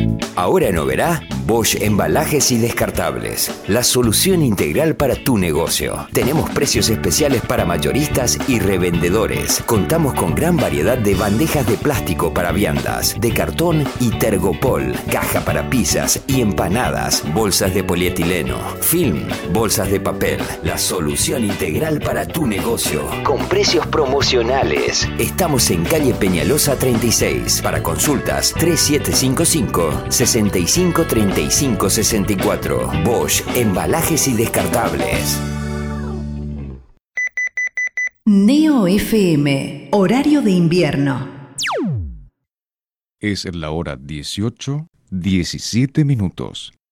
Ahora en Oberá, Bosch Embalajes y Descartables. La solución integral para tu negocio. Tenemos precios especiales para mayoristas y revendedores. Contamos con gran variedad de bandejas de plástico para viandas, de cartón y tergopol, caja para pizzas y empanadas, bolsas de polietileno, film, bolsas de papel. La solución integral para tu negocio. Con precios promocionales. Estamos en calle Peñalosa 36. Para consultas 3755-653564. Bosch Embalajes y Descartables. Neo FM, horario de invierno. Es la hora 18:17.